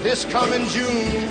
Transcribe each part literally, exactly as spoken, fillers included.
this coming June.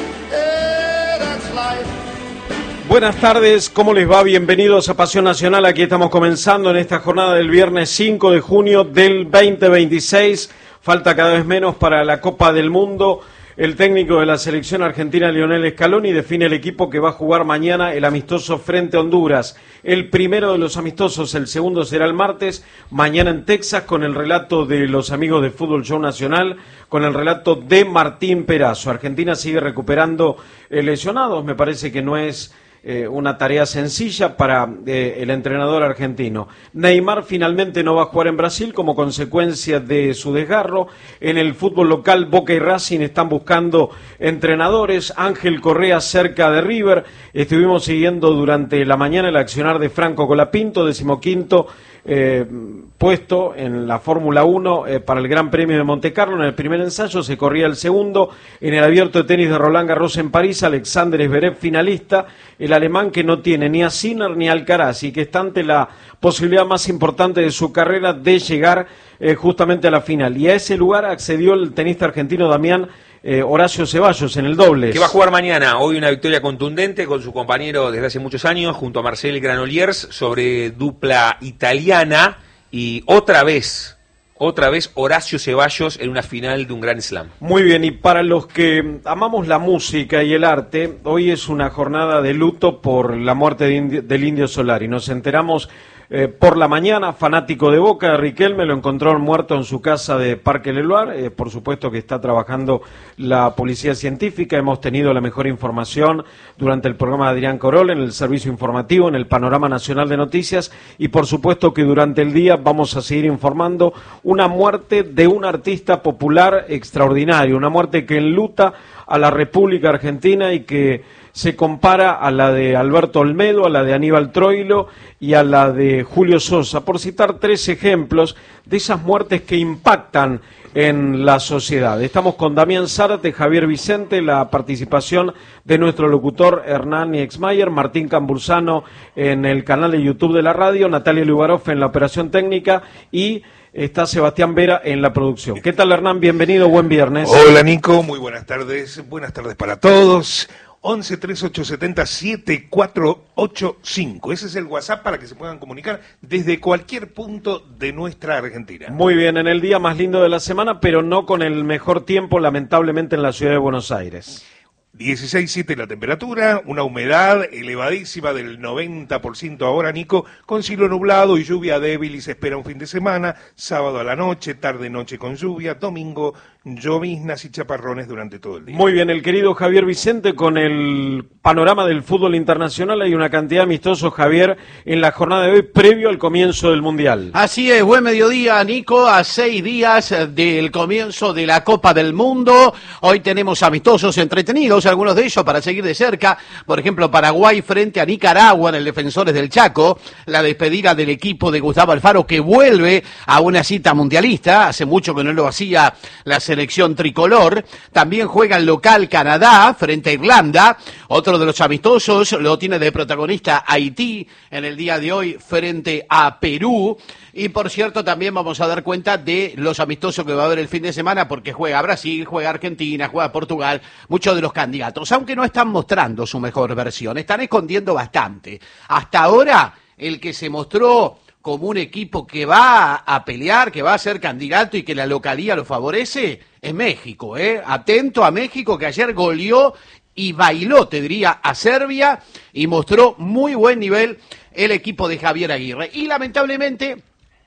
Yeah, that's life. Buenas tardes, ¿cómo les va? Bienvenidos a Pasión Nacional. Aquí estamos comenzando en esta jornada del viernes cinco de junio del veinte veintiséis. Falta cada vez menos para la Copa del Mundo. El técnico de la selección argentina, Lionel Scaloni, define el equipo que va a jugar mañana el amistoso frente a Honduras. El primero de los amistosos, el segundo será el martes, mañana en Texas, con el relato de los amigos de Fútbol Show Nacional, con el relato de Martín Perazo. Argentina sigue recuperando eh, lesionados, me parece que no es Eh, una tarea sencilla para eh, el entrenador argentino. Neymar finalmente no va a jugar en Brasil como consecuencia de su desgarro. En el fútbol local, Boca y Racing están buscando entrenadores. Ángel Correa cerca de River. Estuvimos siguiendo durante la mañana el accionar de Franco Colapinto, decimoquinto Eh, puesto en la Fórmula uno eh, para el Gran Premio de Montecarlo. En el primer ensayo se corría el segundo. En el abierto de tenis de Roland Garros en París, Alexander Zverev finalista, el alemán que no tiene ni a Sinner ni a Alcaraz y que está ante la posibilidad más importante de su carrera de llegar eh, justamente a la final. Y a ese lugar accedió el tenista argentino Damián Eh, Horacio Ceballos en el dobles. Que va a jugar mañana, hoy una victoria contundente con su compañero desde hace muchos años, junto a Marcel Granollers, sobre dupla italiana, y otra vez, otra vez Horacio Ceballos en una final de un Grand Slam. Muy bien, y para los que amamos la música y el arte, hoy es una jornada de luto por la muerte de Indio, del Indio Solari. Nos enteramos Eh, por la mañana, fanático de Boca, Riquelme lo encontró muerto en su casa de Parque Leloir. Eh, por supuesto que está trabajando la policía científica. Hemos tenido la mejor información durante el programa de Adrián Corol, en el servicio informativo, en el Panorama Nacional de Noticias, y por supuesto que durante el día vamos a seguir informando una muerte de un artista popular extraordinario, una muerte que enluta a la República Argentina y que se compara a la de Alberto Olmedo, a la de Aníbal Troilo y a la de Julio Sosa, por citar tres ejemplos de esas muertes que impactan en la sociedad. Estamos con Damián Zárate, Javier Vicente, la participación de nuestro locutor Hernán Exmayer, Martín Cambursano en el canal de YouTube de la radio, Natalia Lugaroff en la operación técnica y está Sebastián Vera en la producción. ¿Qué tal, Hernán? Bienvenido, buen viernes. Hola, Nico, muy buenas tardes, buenas tardes para todos. once treinta y ocho setenta siete cuatro ocho cinco. Ese es el WhatsApp para que se puedan comunicar desde cualquier punto de nuestra Argentina. Muy bien, en el día más lindo de la semana, pero no con el mejor tiempo, lamentablemente, en la ciudad de Buenos Aires. dieciséis coma siete la temperatura, una humedad elevadísima del noventa por ciento ahora, Nico, con cielo nublado y lluvia débil, y se espera un fin de semana, sábado a la noche, tarde-noche con lluvia, domingo lloviznas y chaparrones durante todo el día. Muy bien, el querido Javier Vicente con el panorama del fútbol internacional. Hay una cantidad de amistosos, Javier, en la jornada de hoy previo al comienzo del Mundial. Así es, buen mediodía, Nico, a seis días del comienzo de la Copa del Mundo. Hoy tenemos amistosos entretenidos, algunos de ellos para seguir de cerca. Por ejemplo, Paraguay frente a Nicaragua en el Defensores del Chaco, la despedida del equipo de Gustavo Alfaro, que vuelve a una cita mundialista, hace mucho que no lo hacía la selección tricolor. También juega el local Canadá frente a Irlanda. Otro de los amistosos lo tiene de protagonista Haití en el día de hoy frente a Perú. Y por cierto, también vamos a dar cuenta de los amistosos que va a haber el fin de semana, porque juega Brasil, juega Argentina, juega Portugal, muchos de los candidatos, aunque no están mostrando su mejor versión, están escondiendo bastante. Hasta ahora, el que se mostró como un equipo que va a pelear, que va a ser candidato y que la localía lo favorece, es México, ¿eh? Atento a México, que ayer goleó y bailó, te diría, a Serbia, y mostró muy buen nivel el equipo de Javier Aguirre. Y lamentablemente,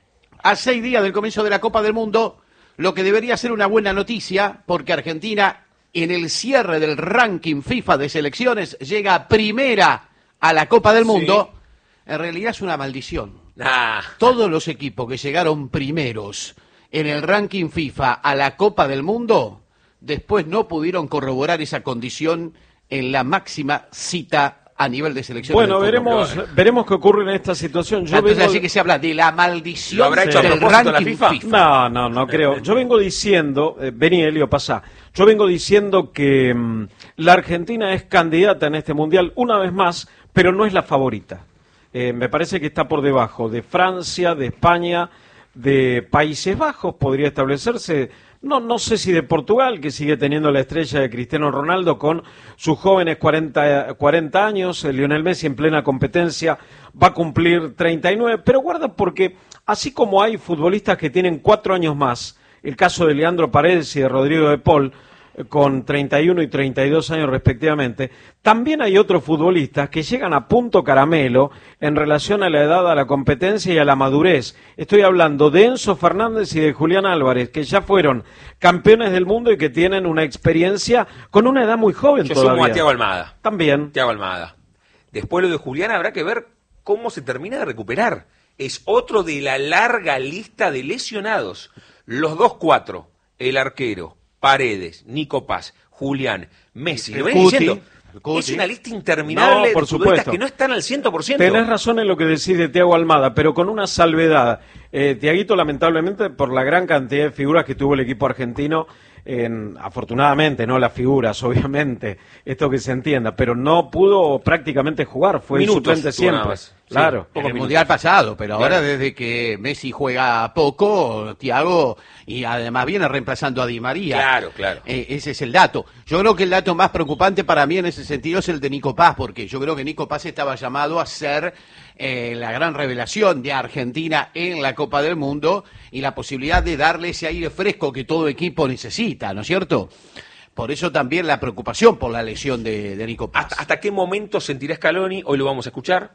a seis días del comienzo de la Copa del Mundo, lo que debería ser una buena noticia, porque Argentina, en el cierre del ranking FIFA de selecciones, llega primera a la Copa del Mundo, sí. En realidad es una maldición. Ah. Todos los equipos que llegaron primeros en el ranking FIFA a la Copa del Mundo, después no pudieron corroborar esa condición en la máxima cita a nivel de selección. Bueno, veremos veremos qué ocurre en esta situación. Yo Entonces, vengo... así que se habla de la maldición ¿Lo habrá hecho a del propósito ranking la FIFA? FIFA. No, no, no creo. Yo vengo diciendo, eh, vení Elio, pasá. Yo vengo diciendo que mmm, la Argentina es candidata en este Mundial una vez más, pero no es la favorita. Eh, me parece que está por debajo de Francia, de España, de Países Bajos, podría establecerse. no, no sé si de Portugal, que sigue teniendo la estrella de Cristiano Ronaldo con sus jóvenes cuarenta, cuarenta años, Lionel Messi en plena competencia va a cumplir treinta y nueve, pero guarda porque así como hay futbolistas que tienen cuatro años más, el caso de Leandro Paredes y de Rodrigo de Paul, con treinta y uno y treinta y dos años respectivamente, también hay otros futbolistas que llegan a punto caramelo en relación a la edad, a la competencia y a la madurez. Estoy hablando de Enzo Fernández y de Julián Álvarez, que ya fueron campeones del mundo y que tienen una experiencia con una edad muy joven. Yo todavía. Yo sumo a Thiago Almada. También. Thiago Almada. Después lo de Julián habrá que ver cómo se termina de recuperar. Es otro de la larga lista de lesionados. Los dos cuatro, el arquero, Paredes, Nico Paz, Julián, Messi, lo ven diciendo, es una lista interminable no, por de futbolistas supuesto. que no están al cien por ciento. Tenés razón en lo que decís de Thiago Almada, pero con una salvedad. Eh, Thiaguito, lamentablemente, por la gran cantidad de figuras que tuvo el equipo argentino, en, afortunadamente, no las figuras, obviamente, esto que se entienda, pero no pudo prácticamente jugar, fue Minutos, suplente siempre. Claro. Sí, en el Mundial pasado, pero claro. ahora desde que Messi juega poco, Thiago, y además viene reemplazando a Di María. Claro, claro. Eh, ese es el dato. Yo creo que el dato más preocupante para mí en ese sentido es el de Nico Paz, porque yo creo que Nico Paz estaba llamado a ser eh, la gran revelación de Argentina en la Copa del Mundo y la posibilidad de darle ese aire fresco que todo equipo necesita, ¿no es cierto? Por eso también la preocupación por la lesión de, de Nico Paz. ¿Hasta, ¿Hasta qué momento sentirá Scaloni? Hoy lo vamos a escuchar.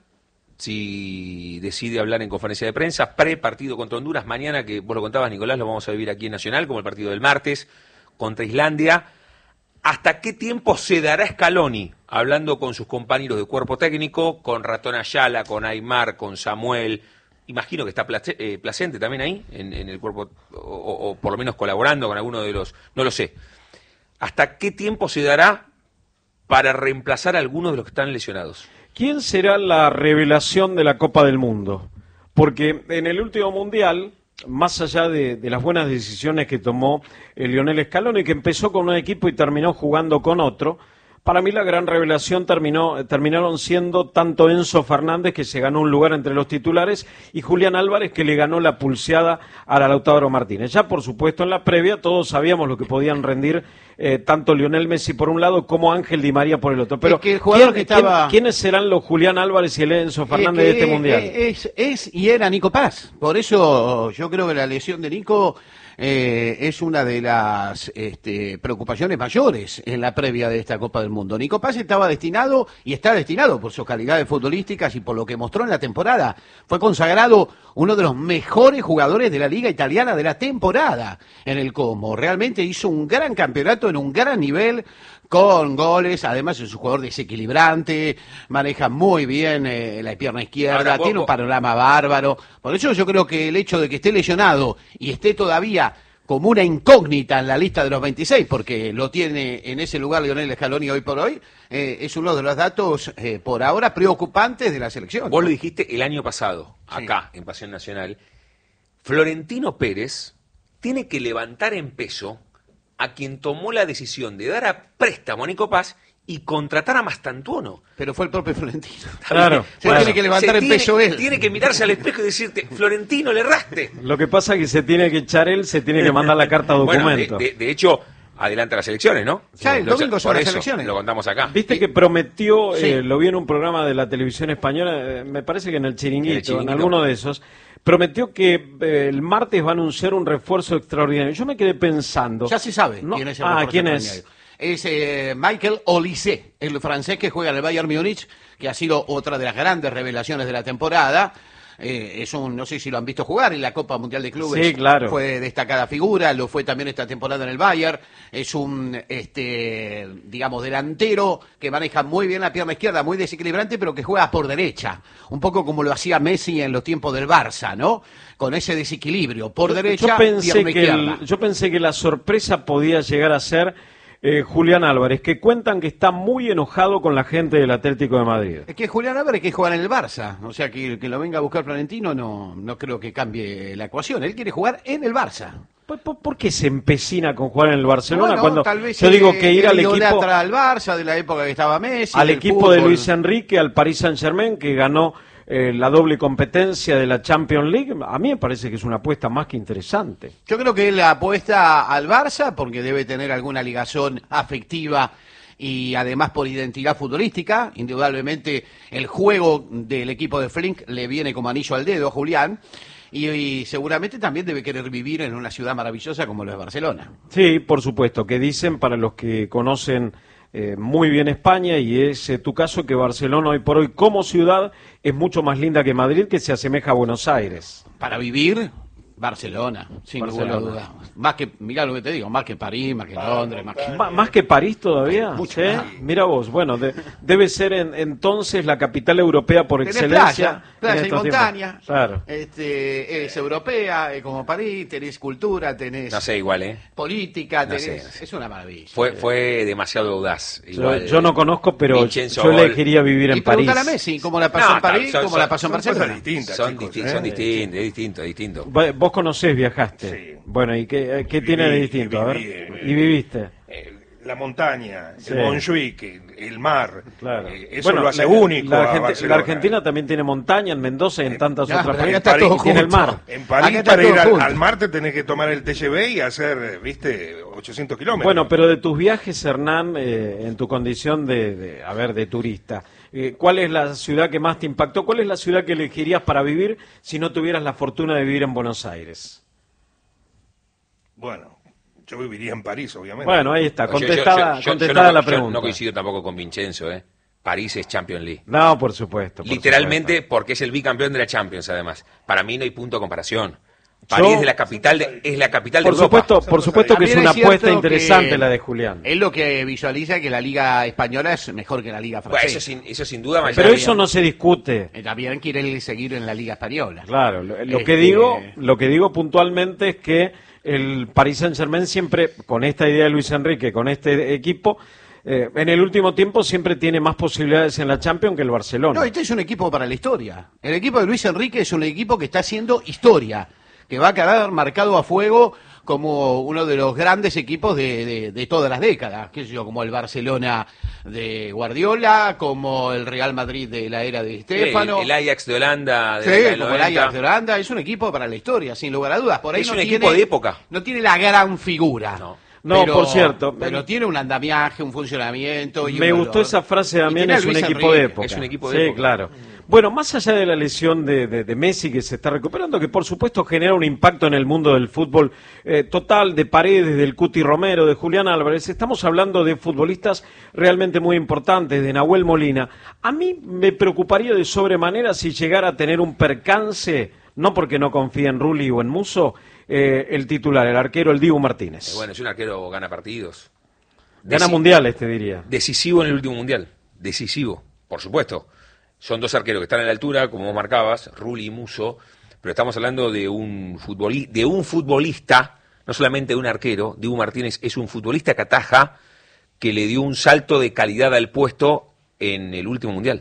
Si decide hablar en conferencia de prensa, pre-partido contra Honduras, mañana, que vos lo contabas, Nicolás, lo vamos a vivir aquí en Nacional, como el partido del martes contra Islandia. ¿Hasta qué tiempo se dará Scaloni hablando con sus compañeros de cuerpo técnico, con Ratón Ayala, con Aymar, con Samuel? Imagino que está Place, eh, Placente también ahí, en, en el cuerpo, o, o, o por lo menos colaborando con alguno de los... No lo sé. ¿Hasta qué tiempo se dará para reemplazar a algunos de los que están lesionados? ¿Quién será la revelación de la Copa del Mundo? Porque en el último Mundial, más allá de, de las buenas decisiones que tomó el Lionel Scaloni, que empezó con un equipo y terminó jugando con otro, para mí la gran revelación terminó, terminaron siendo tanto Enzo Fernández, que se ganó un lugar entre los titulares, y Julián Álvarez, que le ganó la pulseada a Lautaro Martínez. Ya, por supuesto, en la previa todos sabíamos lo que podían rendir eh, tanto Lionel Messi por un lado como Ángel Di María por el otro. Pero es que el jugador ¿quién, que estaba... ¿quién, ¿quiénes serán los Julián Álvarez y el Enzo Fernández es de este Mundial? Es, es y era Nico Paz. Por eso yo creo que la lesión de Nico... Eh, es una de las este, preocupaciones mayores en la previa de esta Copa del Mundo. Nico Paz estaba destinado y está destinado por sus calidades futbolísticas y por lo que mostró en la temporada. Fue consagrado uno de los mejores jugadores de la Liga Italiana de la temporada en el Como. Realmente hizo un gran campeonato en un gran nivel, con goles, además es un jugador desequilibrante, maneja muy bien eh, la pierna izquierda, Ahora, tiene un panorama bárbaro. Por eso yo creo que el hecho de que esté lesionado y esté todavía como una incógnita en la lista de los veintiséis, porque lo tiene en ese lugar Lionel Scaloni hoy por hoy, eh, es uno de los datos eh, por ahora preocupantes de la selección. Vos lo dijiste el año pasado, acá, sí, en Pasión Nacional. Florentino Pérez tiene que levantar en peso a quien tomó la decisión de dar a préstamo a Nico Paz y contratar a Mastantuono. Pero fue el propio Florentino. Claro. Se Bueno, tiene que levantar se en tiene, peso él. Tiene que mirarse al espejo y decirte, Florentino, le erraste. Lo que pasa es que se tiene que echar él, se tiene que mandar la carta documento. Bueno, de, de, de hecho, adelanta las elecciones, ¿no? Ya, el Lo- domingo son por las eso elecciones. Lo contamos acá. Viste que prometió, Sí. eh, lo vi en un programa de la televisión española, eh, me parece que en el Chiringuito, En en, el Chiringuito. alguno de esos, prometió que eh, el martes va a anunciar un refuerzo extraordinario. Yo me quedé pensando... Ya se sabe ¿no? quién es el Ah, refuerzo ¿quién extraordinario. es? Es eh, Michael Olise, el francés que juega en el Bayern Múnich, que ha sido otra de las grandes revelaciones de la temporada. Eh, es un, no sé si lo han visto jugar en la Copa Mundial de Clubes. Sí, claro. Fue destacada figura, lo fue también esta temporada en el Bayern. Es un, este, digamos, delantero que maneja muy bien la pierna izquierda, muy desequilibrante, pero que juega por derecha. Un poco como lo hacía Messi en los tiempos del Barça, ¿no? Con ese desequilibrio, por Yo- derecha, yo pensé pierna que izquierda. el- yo pensé que la sorpresa podía llegar a ser eh, Julián Álvarez, que cuentan que está muy enojado con la gente del Atlético de Madrid. Es que Julián Álvarez que jugar en el Barça, o sea que que lo venga a buscar Florentino no, no creo que cambie la ecuación, él quiere jugar en el Barça. ¿Por, por- por qué se empecina con jugar en el Barcelona Bueno, cuando tal vez yo él- digo que ir él al equipo idolatra al Barça de la época que estaba Messi, al del equipo de fútbol. Luis Enrique, al Paris Saint-Germain, que ganó eh, la doble competencia de la Champions League, a mí me parece que es una apuesta más que interesante. Yo creo que él apuesta al Barça porque debe tener alguna ligación afectiva y además por identidad futbolística. Indudablemente el juego del equipo de Flink le viene como anillo al dedo a Julián. Y, y seguramente también debe querer vivir en una ciudad maravillosa como lo es Barcelona. Sí, por supuesto, que dicen para los que conocen eh, muy bien España, y es eh, tu caso, que Barcelona hoy por hoy como ciudad es mucho más linda que Madrid, que se asemeja a Buenos Aires. Para vivir, Barcelona, sin Barcelona. ninguna duda. Más que, mirá lo que te digo, más que París, más que Londres, más que... Ma- ¿Más que París todavía? Mucho ¿Sí? más. Mira vos, bueno, de- debe ser en- entonces la capital europea por Tenés excelencia. playa, playa en y estos montaña, tiempos. Claro. este, es europea, es como París, tenés cultura, tenés No sé, igual, ¿eh? política, No tenés... sé, no sé. Es una maravilla. Fue, fue demasiado audaz. Yo, Igual, yo no conozco, pero Vincenzo yo Gol. elegiría vivir Y en París. pregúntale a Messi, cómo la pasó No, en París, son- cómo son- la pasó en son cosas Barcelona. distintas, Son, chicos, disti- ¿eh? son distintos, es distinto, es distinto. Va- Vos conocés, viajaste. Sí. Bueno, ¿y qué, qué Viví, tiene de distinto? A viví, ver. eh, ¿Y viviste? Eh, la montaña, Sí. el Montjuic, el mar, Claro. eh, eso Bueno, lo hace la, único la, a Argenti- Barcelona. la Argentina también tiene montaña, en Mendoza y en tantas Ya, otras pero acá partes. está todo Tiene el junto. mar. En Acá París, está para todo ir al, junto. al mar te tenés que tomar el T G V y hacer, viste, ochocientos kilómetros. Bueno, pero de tus viajes, Hernán, eh, en tu condición de, de, a ver, de turista, eh, ¿cuál es la ciudad que más te impactó? ¿Cuál es la ciudad que elegirías para vivir si no tuvieras la fortuna de vivir en Buenos Aires? Bueno, yo viviría en París, obviamente. Bueno, ahí está, Yo- yo- contestada, yo- yo- yo contestada no- la yo pregunta. no coincido tampoco con Vincenzo, ¿eh? París es Champions League. No, por supuesto. por Literalmente supuesto. porque es el bicampeón de la Champions, además. Para mí no hay punto de comparación. París Yo- es de la capital de, es la capital Por de Europa. supuesto, por supuesto que es También una cierto apuesta interesante que la de Julián. Él lo que visualiza es que la liga española es mejor que la liga Bueno, francesa. eso, sin, eso sin duda. más Pero allá- eso no se discute. Eh, También quiere él seguir en la liga española. Claro, lo, lo Este- que digo, lo que digo puntualmente es que el Paris Saint-Germain siempre, con esta idea de Luis Enrique, con este equipo, eh, en el último tiempo siempre tiene más posibilidades en la Champions que el Barcelona. No, este es un equipo para la historia. El equipo de Luis Enrique es un equipo que está haciendo historia, que va a quedar marcado a fuego como uno de los grandes equipos de, de, de todas las décadas, qué sé yo, como el Barcelona de Guardiola, como el Real Madrid de la era de Sí, Stefano. el, el Ajax de Holanda. De Sí, la década del como el noventa. Ajax de Holanda, es un equipo para la historia, sin lugar a dudas. Por ahí Es no un tiene, equipo de época. No tiene la gran figura. No. No, pero- por cierto. Pero tiene un andamiaje, un funcionamiento. Y Me un gustó olor. esa frase Y también, tiene a es un Luis equipo de Enrique. época. Es un equipo de sí, época. claro. Bueno, más allá de la lesión de, de- de Messi que se está recuperando, que por supuesto genera un impacto en el mundo del fútbol eh, total, de Paredes, del Cuti Romero, de Julián Álvarez, estamos hablando de futbolistas realmente muy importantes, de Nahuel Molina. A mí me preocuparía de sobremanera si llegara a tener un percance, no porque no confíe en Rulli o en Musso, eh, el titular, el arquero, el Dibu Martínez. Eh, Bueno, es un arquero, gana partidos. Gana Deci- mundiales, te diría. Decisivo en el último mundial. Decisivo, por supuesto. Son dos arqueros que están a la altura, como vos marcabas, Rulli y Musso, pero estamos hablando de un, futboli- de un futbolista, no solamente de un arquero. Dibu Martínez es un futbolista que ataja, que le dio un salto de calidad al puesto en el último mundial.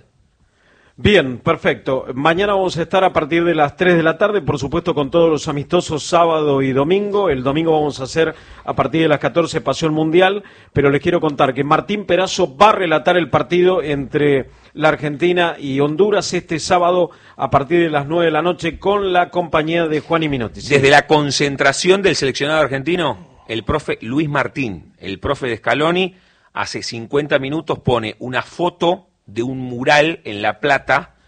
Bien, perfecto. Mañana vamos a estar a partir de las tres de la tarde, por supuesto con todos los amistosos sábado y domingo. El domingo vamos a hacer a partir de las catorce Pasión Mundial, pero les quiero contar que Martín Perazo va a relatar el partido entre la Argentina y Honduras este sábado a partir de las nueve de la noche con la compañía de Juan y Minotti. Sí. Desde la concentración del seleccionado argentino, el profe Luis Martín, el profe de Scaloni, hace cincuenta minutos pone una foto de un mural en La Plata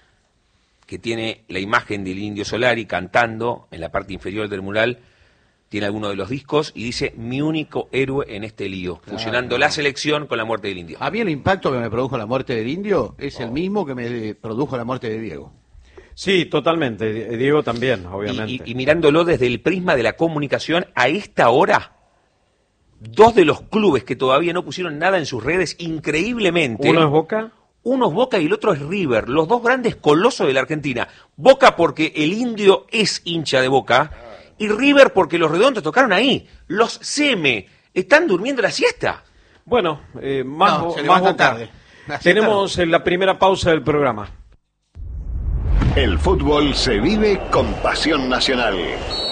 que tiene la imagen del Indio Solari cantando en la parte inferior del mural, tiene alguno de los discos y dice mi único héroe en este lío, fusionando la selección con la muerte del Indio. A mí el impacto que me produjo la muerte del Indio es el mismo que me produjo la muerte de Diego. Sí, totalmente. Diego también, obviamente. Y, y- y mirándolo desde el prisma de la comunicación, a esta hora, dos de los clubes que todavía no pusieron nada en sus redes, increíblemente... Uno es Boca. Uno es Boca y el otro es River, los dos grandes colosos de la Argentina. Boca porque el Indio es hincha de Boca y River porque los redondos tocaron ahí. Los Seme están durmiendo la siesta. Bueno, eh, más, No, bo- se más levantan Boca. tarde. Así Tenemos eh, la primera pausa del programa. El fútbol se vive con pasión nacional.